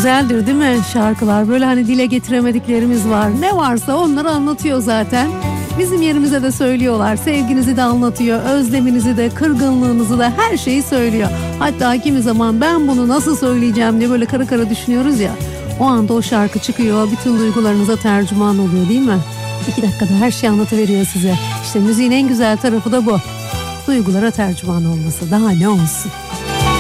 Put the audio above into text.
güzeldir değil mi şarkılar? Böyle hani dile getiremediklerimiz var. Ne varsa onları anlatıyor zaten. Bizim yerimize de söylüyorlar. Sevginizi de anlatıyor, özleminizi de, kırgınlığınızı da, her şeyi söylüyor. Hatta kimi zaman ben bunu nasıl söyleyeceğim diye böyle kara kara düşünüyoruz ya. O anda o şarkı çıkıyor, bütün duygularınıza tercüman oluyor değil mi? 2 dakikada her şeyi anlatıveriyor size. İşte müziğin en güzel tarafı da bu. Duygulara tercüman olması. Daha ne olsun?